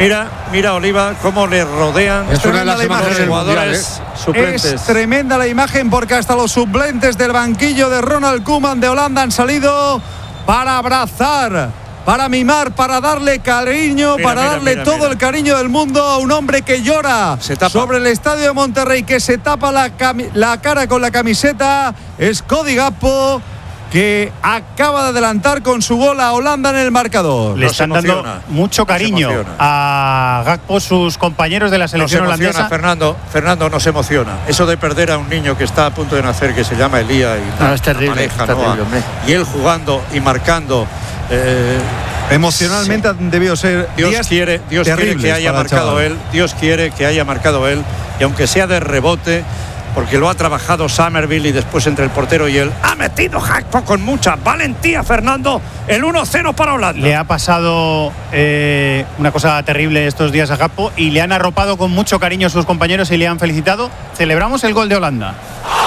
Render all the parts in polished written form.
Mira Oliva cómo le rodean. Es una de las imágenes del jugadores suplentes. Es tremenda la imagen porque hasta los suplentes del banquillo de Ronald Koeman de Holanda han salido para abrazar, para mimar, para darle cariño, todo el cariño del mundo a un hombre que llora sobre el estadio de Monterrey, que se tapa la cara con la camiseta. Es Cody Gakpo, que acaba de adelantar con su gol a Holanda en el marcador. Le están dando mucho cariño a Gakpo sus compañeros de la selección holandesa. Fernando nos emociona. Eso de perder a un niño que está a punto de nacer, que se llama Elías, es terrible, hombre. Y él jugando y marcando. Emocionalmente debió ser. Dios quiere que haya marcado él. Dios quiere que haya marcado él. Y aunque sea de rebote, porque lo ha trabajado Summerville, y después entre el portero y él ha metido Gakpo con mucha valentía, Fernando, el 1-0 para Holanda. Le ha pasado una cosa terrible estos días a Gakpo y le han arropado con mucho cariño a sus compañeros y le han felicitado. Celebramos el gol de Holanda.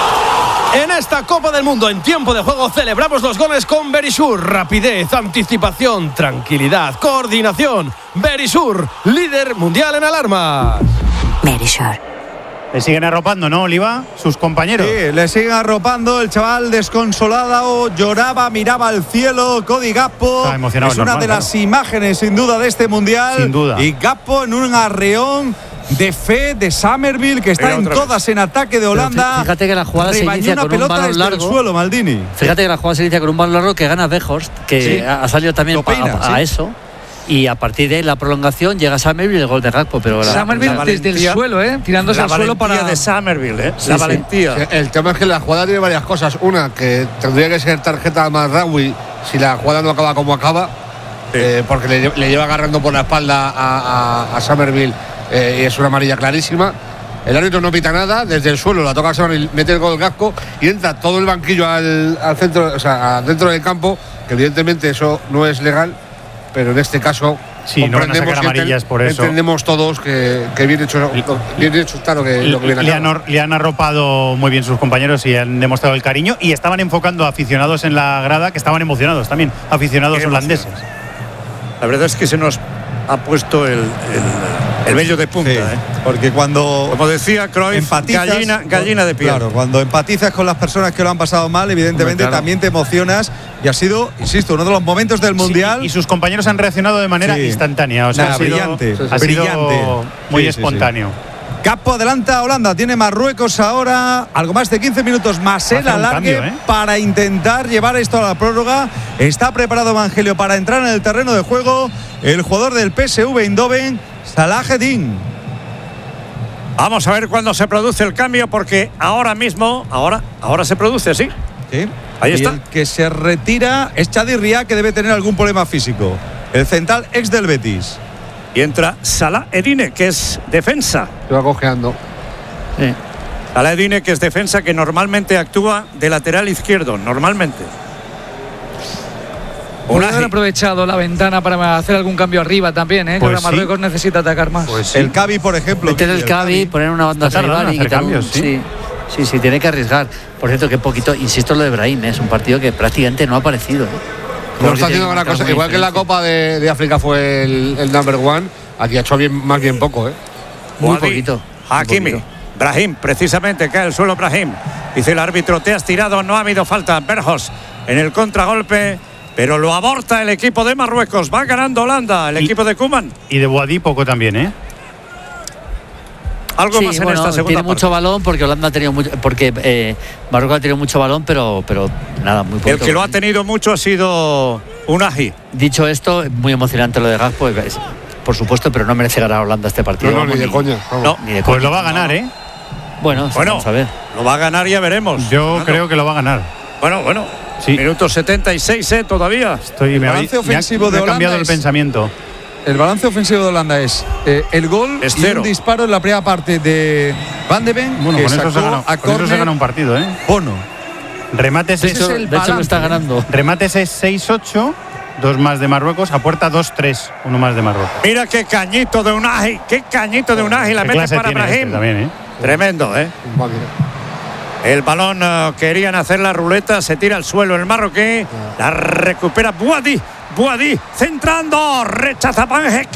En esta Copa del Mundo, en tiempo de juego, celebramos los goles con Verisur. Rapidez, anticipación, tranquilidad, coordinación. Verisur, líder mundial en alarmas. Verisur. Le siguen arropando, ¿no, Oliva? Sus compañeros. Sí, le siguen arropando. El chaval desconsolado lloraba, miraba al cielo. Cody Gakpo es una de las imágenes, sin duda, de este mundial. Sin duda. Y Gakpo en un arreón de fe de Summerville, que está en todas en ataque de Holanda. Fíjate que la jugada se inicia con un balón largo. El suelo, Maldini. Fíjate que la jugada se inicia con un balón largo que gana Weghorst, que ha salido también a eso. Y a partir de la prolongación llega Summerville y el gol de Gakpo. Pero Summerville desde el suelo, tirándose al suelo para. La valentía de Summerville, la valentía. El tema es que la jugada tiene varias cosas. Una, que tendría que ser tarjeta a Mazraoui si la jugada no acaba como acaba, porque le lleva agarrando por la espalda a Summerville, y es una amarilla clarísima. El árbitro no pita nada, desde el suelo la toca a Summerville, mete el gol Gakpo y entra todo el banquillo al centro, o sea, dentro del campo, que evidentemente eso no es legal. Pero en este caso no van a sacar amarillas por eso. Entendemos todos que bien hecho está lo que viene le han arropado muy bien sus compañeros y han demostrado el cariño, y estaban enfocando a aficionados en la grada que estaban emocionados también, aficionados holandeses. La verdad es que se nos ha puesto el vello de punta, porque cuando, como decía Cruyff, gallina de piel. Claro, cuando empatizas con las personas que lo han pasado mal, evidentemente también te emocionas, y ha sido, insisto, uno de los momentos del mundial. Y sus compañeros han reaccionado de manera instantánea, o sea, brillante, muy espontáneo. Gakpo adelanta a Holanda, tiene Marruecos ahora, algo más de 15 minutos más el alargue para intentar llevar esto a la prórroga. Está preparado Evangelio para entrar en el terreno de juego el jugador del PSV Eindhoven, Salah Eddin. Vamos a ver cuándo se produce el cambio, porque ahora mismo, ahora se produce, sí. Ahí está. El que se retira es Chadi Ria, que debe tener algún problema físico. El central ex del Betis. Y entra Salah Eddin, que es defensa. Se va cojeando. Salah Eddin, que es defensa, que normalmente actúa de lateral izquierdo, normalmente. Puede haber aprovechado la ventana para hacer algún cambio arriba también, que ahora Marruecos necesita atacar más. El Cavi, por ejemplo. Meter el Cavi, poner una banda rival y quitar cambios. Sí, tiene que arriesgar. Por cierto, que poquito, insisto, lo de Brahim, es un partido que prácticamente no ha aparecido. No está haciendo gran cosa. Igual que en la Copa de África fue el number one, aquí ha hecho más bien poco. Muy poquito. Hakimi, Brahim, precisamente cae al suelo Brahim. Dice el árbitro, te has tirado, no ha habido falta. Weghorst en el contragolpe, pero lo aborta el equipo de Marruecos. Va ganando Holanda, el equipo de Koeman. Y de Boadí poco también, Algo más en esta segunda tiene parte. Mucho balón porque Holanda ha tenido mucho, porque Marruecos ha tenido mucho balón, pero nada, muy poco. El que lo ha tenido mucho ha sido Unai. Dicho esto, muy emocionante lo de Gakpo, por supuesto, pero no merece ganar Holanda este partido. No, ni de coña. Ni de coña. Pues lo va a ganar, Bueno, vamos a ver. Lo va a ganar, ya veremos. Yo creo que lo va a ganar. Bueno. Sí. Minuto 76, todavía. El balance ofensivo de Holanda ha cambiado el pensamiento. El balance ofensivo de Holanda es el gol es y un disparo en la primera parte de Van de Ven. Bueno, con eso se gana un partido, Bono. Remates de hecho lo está ganando. Remates es 6-8, 2 más de Marruecos, a puerta 2-3, 1 más de Marruecos. Mira qué cañito de Unai, la mete para Brahim. También, Tremendo, El balón, querían hacer la ruleta, se tira al suelo el marroquí, la recupera Boadí, centrando, rechaza Panje.